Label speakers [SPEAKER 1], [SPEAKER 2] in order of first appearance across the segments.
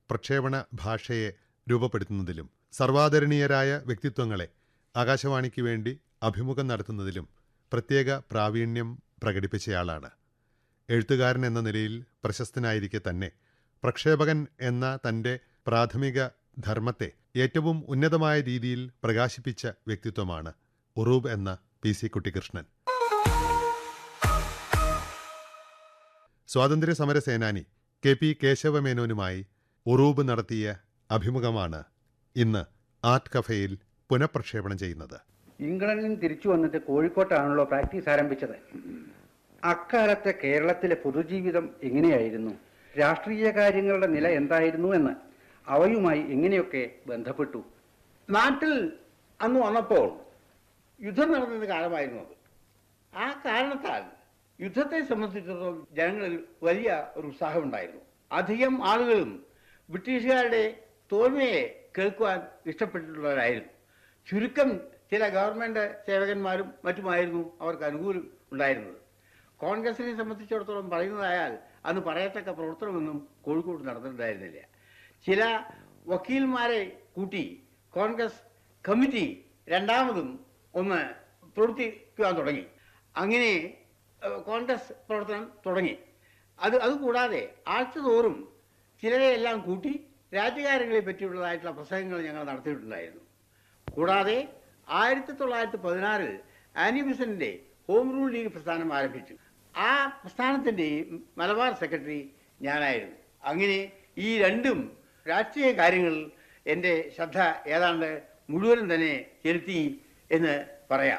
[SPEAKER 1] പ്രക്ഷേപണ ഭാഷയെ രൂപപ്പെടുത്തുന്നതിലും സർവാദരണീയരായ വ്യക്തിത്വങ്ങളെ ആകാശവാണിക്ക് വേണ്ടി അഭിമുഖം നടത്തുന്നതിലും പ്രത്യേക പ്രാവീണ്യം പ്രകടിപ്പിച്ചയാളാണ്. എഴുത്തുകാരൻ എന്ന നിലയിൽ പ്രശസ്തനായിരിക്കെ തന്നെ പ്രക്ഷേപകൻ എന്ന തൻ്റെ പ്രാഥമിക ധർമ്മത്തെ ഏറ്റവും ഉന്നതമായ രീതിയിൽ പ്രകാശിപ്പിച്ച വ്യക്തിത്വമാണ് ഉറൂബ് എന്ന PC കുട്ടിക്കൃഷ്ണൻ. സ്വാതന്ത്ര്യ സമര സേനാനി KP കേശവമേനോനുമായി ഉറൂബ് നടത്തിയ അഭിമുഖമാണ് ഇന്ന് ആർട്ട് കഫേയിൽ പുനഃപ്രക്ഷേപണം ചെയ്യുന്നത്.
[SPEAKER 2] ഇംഗ്ലണ്ടിൽ നിന്ന് തിരിച്ചു വന്നിട്ട് കോഴിക്കോട്ടാണല്ലോ പ്രാക്ടീസ് ആരംഭിച്ചത്. അക്കാലത്തെ കേരളത്തിലെ പൊതുജീവിതം എങ്ങനെയായിരുന്നു, രാഷ്ട്രീയ കാര്യങ്ങളുടെ നില എന്തായിരുന്നു എന്ന് അവയുമായി എങ്ങനെയൊക്കെ ബന്ധപ്പെട്ടു?
[SPEAKER 3] നാട്ടിൽ അന്ന് വന്നപ്പോൾ യുദ്ധം നടന്ന കാലമായിരുന്നു അത്. ആ കാരണത്താൽ യുദ്ധത്തെ സംബന്ധിച്ചിടത്തോളം ജനങ്ങളിൽ വലിയ ഒരു ഉത്സാഹമുണ്ടായിരുന്നു. അധികം ആളുകളും ബ്രിട്ടീഷുകാരുടെ തോൽവിയെ കേൾക്കുവാൻ ഇഷ്ടപ്പെട്ടിട്ടുള്ളവരായിരുന്നു. ചുരുക്കം ചില ഗവൺമെൻറ് സേവകന്മാരും മറ്റുമായിരുന്നു അവർക്ക് അനുകൂലം ഉണ്ടായിരുന്നത്. കോൺഗ്രസിനെ സംബന്ധിച്ചിടത്തോളം പറയുന്നതായാൽ അന്ന് പറയത്തക്ക പ്രവർത്തനമൊന്നും കോഴിക്കോട് നടന്നിട്ടുണ്ടായിരുന്നില്ല. ചില വക്കീൽമാരെ കൂട്ടി കോൺഗ്രസ് കമ്മിറ്റി രണ്ടാമതും ഒന്ന് പ്രവർത്തിക്കുവാൻ തുടങ്ങി. അങ്ങനെ കോൺഗ്രസ് പ്രവർത്തനം തുടങ്ങി. അതുകൂടാതെ ആഴ്ചതോറും ചിലരെയെല്ലാം കൂട്ടി രാജ്യകാര്യങ്ങളെ പറ്റിയുള്ളതായിട്ടുള്ള പ്രസംഗങ്ങൾ ഞങ്ങൾ നടത്തിയിട്ടുണ്ടായിരുന്നു. കൂടാതെ 1916 ആനി ബെസന്റിന്റെ ഹോം റൂൾ ലീഗ് പ്രസ്ഥാനം ആരംഭിച്ചു. ആ പ്രസ്ഥാനത്തിൻ്റെ മലബാർ സെക്രട്ടറി ഞാനായിരുന്നു. അങ്ങനെ ഈ രണ്ടും രാഷ്ട്രീയ കാര്യങ്ങളിൽ എൻ്റെ ശ്രദ്ധ ഏതാണ്ട് മുഴുവനും തന്നെ ചെലുത്തി എന്ന് പറയാം.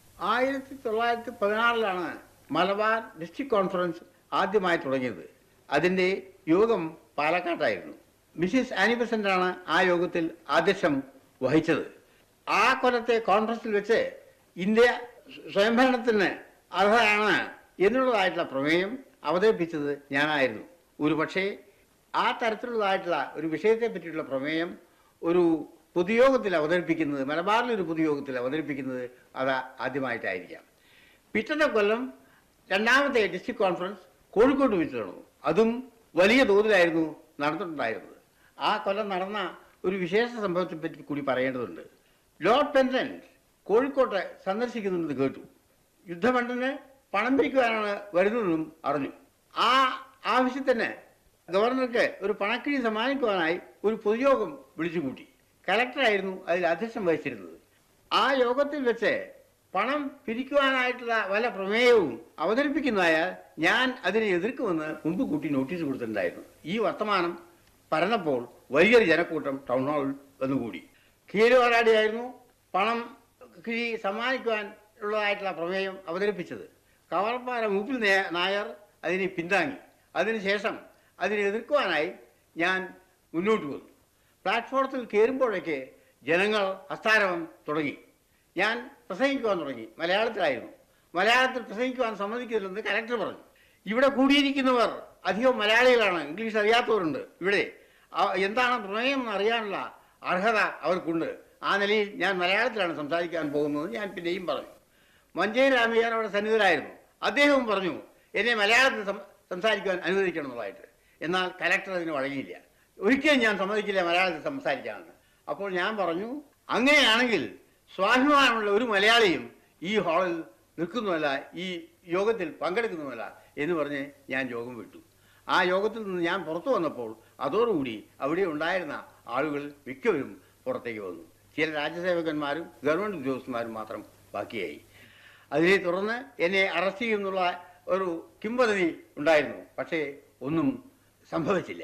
[SPEAKER 3] 1916 മലബാർ ഡിസ്ട്രിക്ട് കോൺഫറൻസ് ആദ്യമായി തുടങ്ങിയത്. അതിൻ്റെ യോഗം പാലക്കാട്ടായിരുന്നു. മിസ്സിസ് ആനി ബെസന്റാണ് ആ യോഗത്തിൽ അധ്യക്ഷം വഹിച്ചത്. ആ കൊല്ലത്തെ കോൺഫറൻസിൽ വെച്ച് ഇന്ത്യ സ്വയംഭരണത്തിന് അർഹരാണ് എന്നുള്ളതായിട്ടുള്ള പ്രമേയം അവതരിപ്പിച്ചത് ഞാനായിരുന്നു. ഒരു പക്ഷേ ആ തരത്തിലുള്ളതായിട്ടുള്ള ഒരു വിഷയത്തെ പറ്റിയുള്ള പ്രമേയം ഒരു പൊതുയോഗത്തിൽ അവതരിപ്പിക്കുന്നത്, മലബാറിലൊരു പൊതുയോഗത്തിൽ അവതരിപ്പിക്കുന്നത് അത് ആദ്യമായിട്ടായിരിക്കാം. പിറ്റത്തെ കൊല്ലം രണ്ടാമത്തെ ഡിസ്ട്രിക്ട് കോൺഫറൻസ് കോഴിക്കോട് വെച്ച് നടന്നു. അതും വലിയ തോതിലായിരുന്നു നടന്നിട്ടുണ്ടായിരുന്നത്. ആ കൊല്ലം നടന്ന ഒരു വിശേഷ സംഭവത്തെ പറ്റി കൂടി പറയേണ്ടതുണ്ട്. ലോർഡ് പെൻഡന്റ് കോഴിക്കോട്ടെ സന്ദർശിക്കുന്നുണ്ടെന്ന് കേട്ടു. യുദ്ധഫണ്ടിന് പണം പിരിക്കുവാനാണ് വരുന്നതെന്നും അറിഞ്ഞു. ആ ആവശ്യത്തിന് ഗവർണർക്ക് ഒരു പണക്കിഴി സമ്മാനിക്കുവാനായി ഒരു പൊതുയോഗം വിളിച്ചുകൂട്ടി. കലക്ടറായിരുന്നു അതിൽ അധ്യക്ഷം വഹിച്ചിരുന്നത്. ആ യോഗത്തിൽ വെച്ച് പണം പിരിക്കുവാനായിട്ടുള്ള വല്ല പ്രമേയവും അവതരിപ്പിക്കുന്നതായാൽ ഞാൻ അതിനെ എതിർക്കുമെന്ന് മുമ്പ് കൂട്ടി നോട്ടീസ് കൊടുത്തിട്ടുണ്ടായിരുന്നു. ഈ വർത്തമാനം പറഞ്ഞപ്പോൾ വലിയൊരു ജനക്കൂട്ടം ടൗൺ ഹാളിൽ വന്നുകൂടി. കീലുവാരാടിയായിരുന്നു പണം കിഴി സമ്മാനിക്കുവാൻ ഉള്ളതായിട്ടുള്ള പ്രമേയം അവതരിപ്പിച്ചത്. കവർപ്പാറ മൂപ്പിൽ നായർ അതിനെ പിന്താങ്ങി. അതിനുശേഷം അതിനെ എതിർക്കുവാനായി ഞാൻ മുന്നോട്ട് വന്നു. പ്ലാറ്റ്ഫോറത്തിൽ കയറുമ്പോഴേക്ക് ജനങ്ങൾ ഹസ്താരവം തുടങ്ങി. ഞാൻ പ്രസംഗിക്കുവാൻ തുടങ്ങി. മലയാളത്തിലായിരുന്നു. മലയാളത്തിൽ പ്രസംഗിക്കുവാൻ സമ്മതിക്കുന്നില്ലെന്ന് കലക്ടർ പറഞ്ഞു. ഇവിടെ കൂടിയിരിക്കുന്നവർ അധികം മലയാളികളാണ്, ഇംഗ്ലീഷ് അറിയാത്തവരുണ്ട്. ഇവിടെ എന്താണ് പ്രമേയം എന്ന് അറിയാനുള്ള അർഹത അവർക്കുണ്ട്. ആ നിലയിൽ ഞാൻ മലയാളത്തിലാണ് സംസാരിക്കാൻ പോകുന്നത് ഞാൻ പിന്നെയും പറഞ്ഞു. മഞ്ചേരി രാമയ്യർ അവിടെ സന്നിധരായിരുന്നു. അദ്ദേഹവും പറഞ്ഞു എന്നെ മലയാളത്തിൽ സംസാരിക്കുവാൻ അനുവദിക്കണം എന്നുള്ളതായിട്ട്. എന്നാൽ കലക്ടർ അതിന് വഴങ്ങിയില്ല. ഒരിക്കലും ഞാൻ സമ്മതിക്കില്ല മലയാളത്തിൽ സംസാരിക്കാമെന്ന്. അപ്പോൾ ഞാൻ പറഞ്ഞു, അങ്ങനെയാണെങ്കിൽ സ്വാഭിമാനമുള്ള ഒരു മലയാളിയും ഈ ഹാളിൽ നിൽക്കുന്നുമല്ല, ഈ യോഗത്തിൽ പങ്കെടുക്കുന്നുമല്ല എന്ന് പറഞ്ഞ് ഞാൻ യോഗം വിട്ടു. ആ യോഗത്തിൽ നിന്ന് ഞാൻ പുറത്തു വന്നപ്പോൾ അതോടുകൂടി അവിടെ ഉണ്ടായിരുന്ന ആളുകൾ മിക്കവരും പുറത്തേക്ക് വന്നു. ചില രാജ്യസേവകന്മാരും ഗവൺമെൻറ് ഉദ്യോഗസ്ഥന്മാരും മാത്രം ബാക്കിയായി. അതിനെ തുടർന്ന് എന്നെ അറസ്റ്റ് ചെയ്യുന്നുള്ള ഒരു കിംവദന്തി ഉണ്ടായിരുന്നു. പക്ഷേ ഒന്നും സംഭവിച്ചില്ല.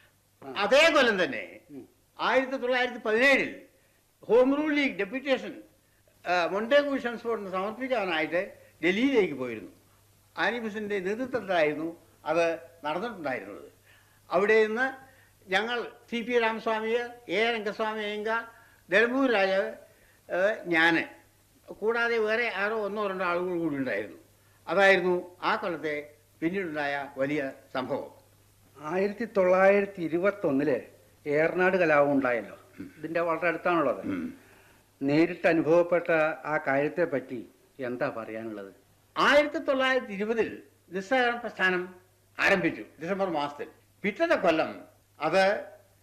[SPEAKER 3] അതേ കൊല്ലം തന്നെ 1917 home rule league deputation Montagu ഷംസ്ഫോർഡിന് സമർപ്പിക്കാനായിട്ട് ഡൽഹിയിലേക്ക് പോയിരുന്നു. ആനി ബെസന്റിന്റെ നേതൃത്വത്തിലായിരുന്നു അത് നടന്നിട്ടുണ്ടായിരുന്നത്. അവിടെ നിന്ന് ഞങ്ങൾ CP രാമസ്വാമിയർ, A രംഗസ്വാമി അയ്യങ്കാർ, ധർമ്മൂർ രാജാവ്, ഞാൻ കൂടാതെ വേറെ ആരോ ഒന്നോ രണ്ടോ ആളുകൾ കൂടി ഉണ്ടായിരുന്നു. അതായിരുന്നു ആ കൊല്ലത്തെ പിന്നീടുണ്ടായ വലിയ സംഭവം.
[SPEAKER 2] 1921 ഏറനാട് കലാപം ഉണ്ടായല്ലോ. ഇതിൻ്റെ വളരെ അടുത്താണുള്ളത്. നേരിട്ട് അനുഭവപ്പെട്ട ആ കാര്യത്തെ പറ്റി എന്താ പറയാനുള്ളത്?
[SPEAKER 3] 1920 നിസ്സഹകരണ പ്രസ്ഥാനം ആരംഭിച്ചു ഡിസംബർ മാസത്തിൽ. പിറ്റത്തെ കൊല്ലം അത്